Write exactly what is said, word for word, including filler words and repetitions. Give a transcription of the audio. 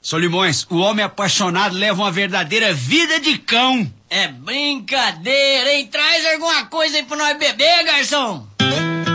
Solimões, o homem apaixonado leva uma verdadeira vida de cão. É brincadeira, hein? Traz alguma coisa aí pra nós beber, garçom.